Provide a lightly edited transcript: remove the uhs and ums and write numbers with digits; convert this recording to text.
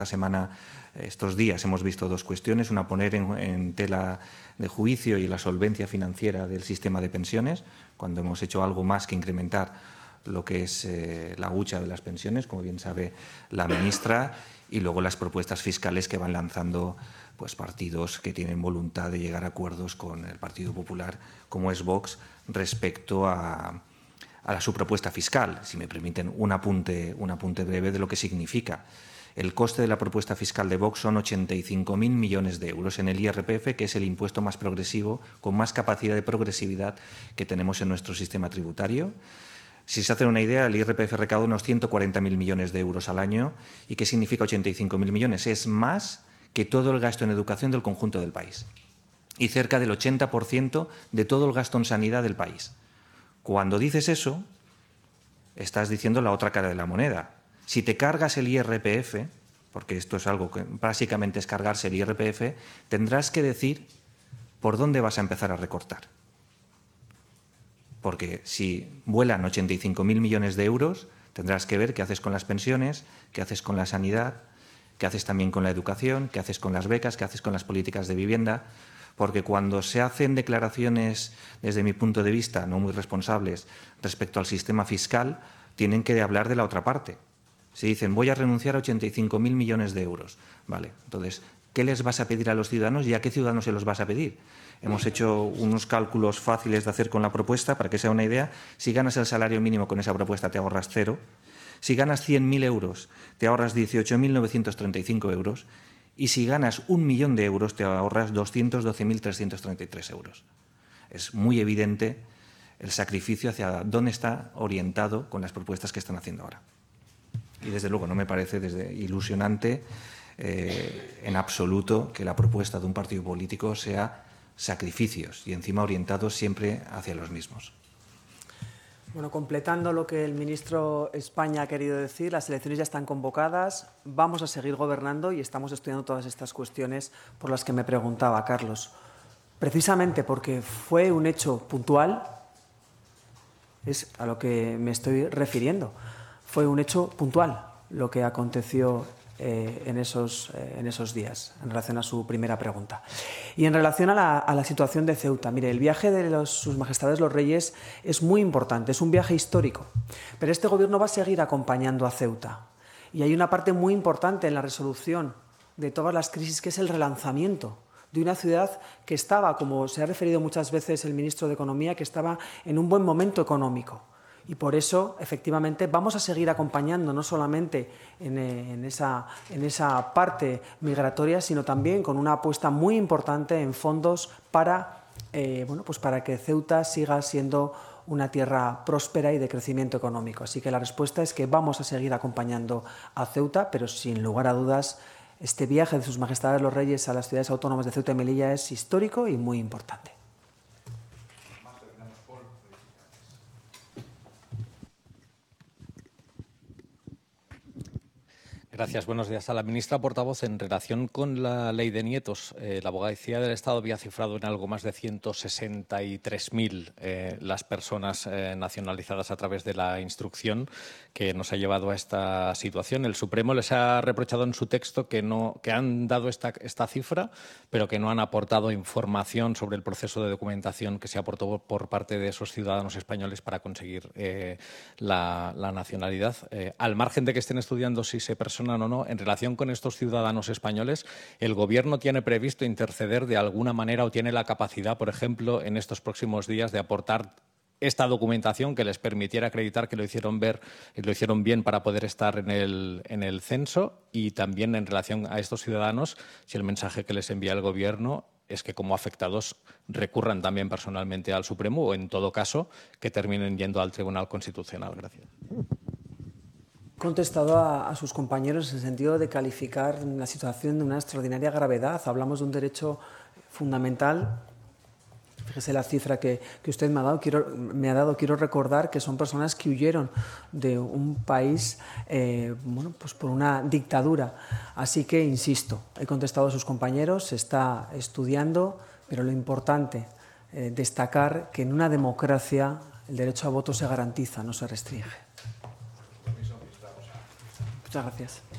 semana, estos días, hemos visto dos cuestiones. Una, poner en tela de juicio y la solvencia financiera del sistema de pensiones, cuando hemos hecho algo más que incrementar lo que es la hucha de las pensiones, como bien sabe la ministra, y luego las propuestas fiscales que van lanzando pues partidos que tienen voluntad de llegar a acuerdos con el Partido Popular, como es Vox, respecto a su propuesta fiscal. Si me permiten un apunte breve de lo que significa. El coste de la propuesta fiscal de Vox son 85.000 millones de euros en el IRPF, que es el impuesto más progresivo, con más capacidad de progresividad que tenemos en nuestro sistema tributario. Si se hacen una idea, el IRPF recauda unos 140.000 millones de euros al año. ¿Y qué significa 85.000 millones? Es más que todo el gasto en educación del conjunto del país y cerca del 80% de todo el gasto en sanidad del país. Cuando dices eso, estás diciendo la otra cara de la moneda. Si te cargas el IRPF, porque esto es algo que básicamente es cargarse el IRPF, tendrás que decir por dónde vas a empezar a recortar. Porque si vuelan 85.000 millones de euros, tendrás que ver qué haces con las pensiones, qué haces con la sanidad, qué haces también con la educación, qué haces con las becas, qué haces con las políticas de vivienda. Porque cuando se hacen declaraciones, desde mi punto de vista, no muy responsables respecto al sistema fiscal, tienen que hablar de la otra parte. Si dicen, voy a renunciar a 85.000 millones de euros. Vale, entonces, ¿qué les vas a pedir a los ciudadanos y a qué ciudadanos se los vas a pedir? Hemos hecho unos cálculos fáciles de hacer con la propuesta, para que sea una idea. Si ganas el salario mínimo con esa propuesta, te ahorras 0. Si ganas 100.000 euros, te ahorras 18.935 euros. Y si ganas 1 millón de euros, te ahorras 212.333 euros. Es muy evidente el sacrificio hacia dónde está orientado con las propuestas que están haciendo ahora. Y desde luego no me parece ilusionante en absoluto que la propuesta de un partido político sea sacrificios y encima orientados siempre hacia los mismos. Bueno, completando lo que el ministro España ha querido decir, las elecciones ya están convocadas, vamos a seguir gobernando y estamos estudiando todas estas cuestiones por las que me preguntaba Carlos. Precisamente porque fue un hecho puntual, es a lo que me estoy refiriendo. Fue un hecho puntual lo que aconteció en esos días, en relación a su primera pregunta. Y en relación a la situación de Ceuta, mire, el viaje de sus majestades los reyes es muy importante, es un viaje histórico, pero este gobierno va a seguir acompañando a Ceuta. Y hay una parte muy importante en la resolución de todas las crisis, que es el relanzamiento de una ciudad que estaba, como se ha referido muchas veces el ministro de Economía, que estaba en un buen momento económico. Y por eso, efectivamente, vamos a seguir acompañando no solamente en esa parte migratoria, sino también con una apuesta muy importante en fondos para, pues para que Ceuta siga siendo una tierra próspera y de crecimiento económico. Así que la respuesta es que vamos a seguir acompañando a Ceuta, pero sin lugar a dudas, este viaje de sus majestades los reyes a las ciudades autónomas de Ceuta y Melilla es histórico y muy importante. Gracias. Buenos días. A la ministra portavoz, en relación con la ley de nietos, la Abogacía del Estado había cifrado en algo más de 163.000 las personas nacionalizadas a través de la instrucción que nos ha llevado a esta situación. El Supremo les ha reprochado en su texto que han dado esta cifra, pero que no han aportado información sobre el proceso de documentación que se aportó por parte de esos ciudadanos españoles para conseguir la nacionalidad. Al margen de que estén estudiando si se personan o no, en relación con estos ciudadanos españoles, ¿el Gobierno tiene previsto interceder de alguna manera o tiene la capacidad, por ejemplo, en estos próximos días de aportar esta documentación que les permitiera acreditar que lo hicieron bien para poder estar en el censo? Y también en relación a estos ciudadanos, si el mensaje que les envía el Gobierno es que como afectados recurran también personalmente al Supremo o, en todo caso, que terminen yendo al Tribunal Constitucional. Gracias. Contestado a sus compañeros en el sentido de calificar la situación de una extraordinaria gravedad. Hablamos de un derecho fundamental. Fíjese la cifra que usted me ha dado. Quiero recordar que son personas que huyeron de un país pues por una dictadura. Así que, insisto, he contestado a sus compañeros, se está estudiando, pero lo importante, destacar que en una democracia el derecho a voto se garantiza, no se restringe. Muchas gracias.